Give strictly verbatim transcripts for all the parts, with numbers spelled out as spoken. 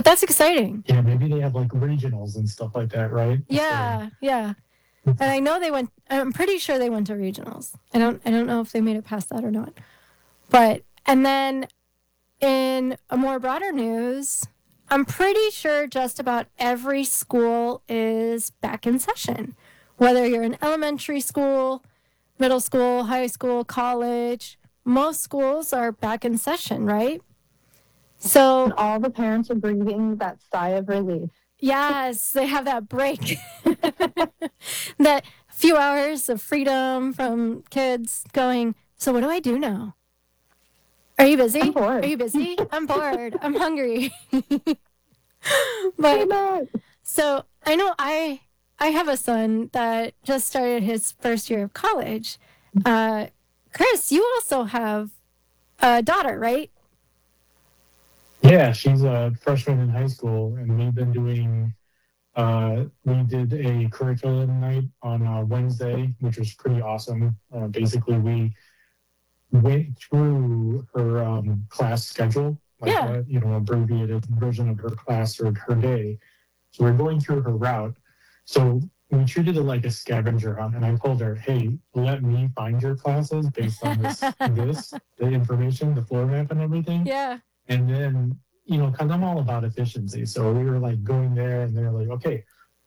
But that's exciting. Yeah, maybe they have like regionals and stuff like that, right? Yeah, so. yeah. And I know they went, I'm pretty sure they went to regionals. I don't, I don't know if they made it past that or not. But, and then in a more broader news, I'm pretty sure just about every school is back in session. Whether you're in elementary school, middle school, high school, college, most schools are back in session, right? So and all the parents are breathing that sigh of relief. Yes, they have that break. That few hours of freedom from kids going, so what do I do now? Are you busy? I'm bored. Are you busy? I'm bored. I'm hungry. But so I know I I have a son that just started his first year of college. Uh, Chris, you also have a daughter, right? Yeah, she's a freshman in high school, and we've been doing. Uh, we did a curriculum night on uh, Wednesday, which was pretty awesome. Uh, basically, we went through her um, class schedule, like Yeah. a, you know, abbreviated version of her class or her day. So we're going through her route. So we treated it like a scavenger hunt, and I told her, "Hey, let me find your classes based on this, this, the information, the floor map, and everything." Yeah. And then, you know, because I'm all about efficiency. So we were like going there and they're like, okay,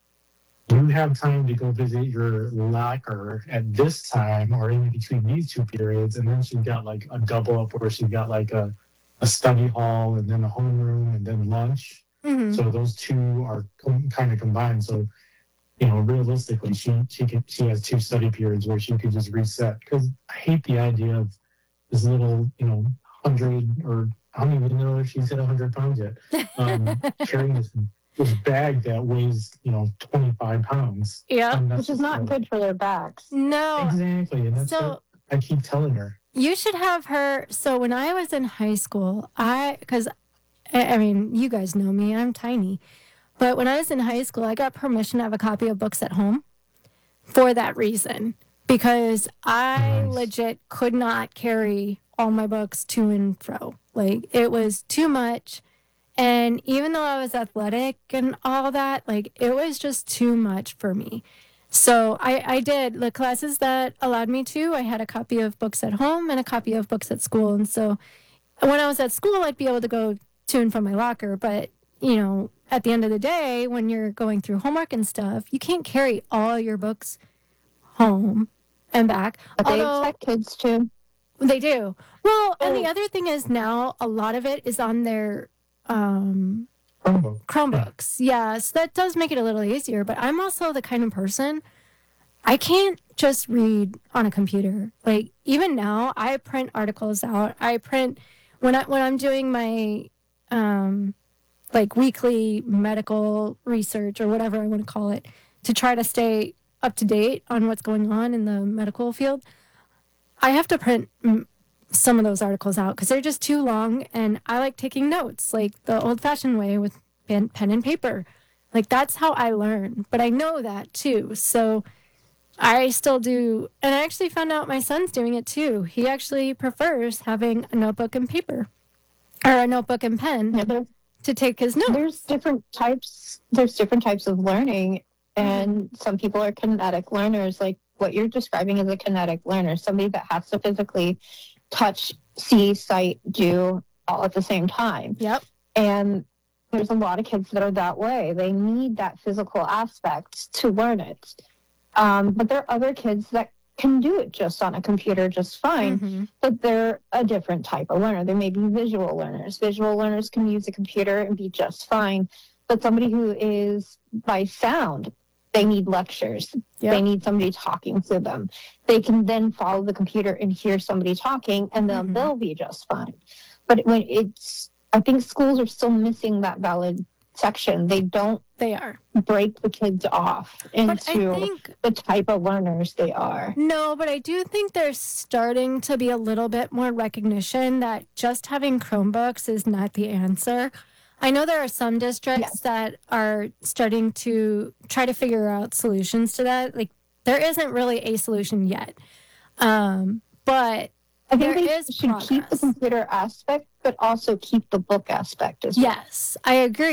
you have time to go visit your locker at this time or in between these two periods. And then she got like a double up where she got like a, a study hall and then a homeroom and then lunch. Mm-hmm. So those two are com- kind of combined. So, you know, realistically, she she can, she has two study periods where she could just reset. Because I hate the idea of this little, you know, hundred or I don't even know if she's hit one hundred pounds yet. Um, carrying this, this bag that weighs, you know, twenty-five pounds. Yeah. Which is not good for their backs. No. Exactly. And that's So what I keep telling her. You should have her. So when I was in high school, I, because, I, I mean, you guys know me, I'm tiny. But when I was in high school, I got permission to have a copy of books at home for that reason. Because I Nice. legit could not carry all my books to and fro. Like, it was too much. And even though I was athletic and all that, like, it was just too much for me. So I, I did the classes that allowed me to. I had a copy of books at home and a copy of books at school. And so when I was at school, I'd be able to go to and from my locker. But, you know, at the end of the day, when you're going through homework and stuff, you can't carry all your books home and back. But they Although, expect kids to. They do. Well, and the Oh. other thing is now a lot of it is on their um, Chromebook. Chromebooks. Yeah, so that does make it a little easier. But I'm also the kind of person, I can't just read on a computer. Like, even now, I print articles out. I print, when, I, when I'm doing my, um, like, weekly medical research or whatever I want to call it, to try to stay up to date on what's going on in the medical field, I have to print mm, some of those articles out because they're just too long, and I like taking notes, like the old-fashioned way with pen, pen and paper. Like, that's how I learn, but I know that too, so I still do, and I actually found out my son's doing it too. He actually prefers having a notebook and paper, or a notebook and pen Yeah, there- to take his notes. there's different types. There's different types of learning, and some people are kinetic learners. Like what you're describing is a kinetic learner, somebody that has to physically touch, see, sight, do all at the same time. Yep. And there's a lot of kids that are that way. They need that physical aspect to learn it. Um, but there are other kids that can do it just on a computer just fine, Mhm. but they're a different type of learner. There may be visual learners. Visual learners can use a computer and be just fine. But somebody who is by sound, they need lectures. Yep. They need somebody talking to them. They can then follow the computer and hear somebody talking, and then Mhm. they'll be just fine. But when it's, I think schools are still missing that valid section. They don't They are. break the kids off But I into think the type of learners they are. No, but I do think there's starting to be a little bit more recognition that just having Chromebooks is not the answer. I know there are some districts Yes. that are starting to try to figure out solutions to that. Like, there isn't really a solution yet. Um, but I there think they is should keep the progress. computer aspect, but also keep the book aspect as well. Yes, I agree.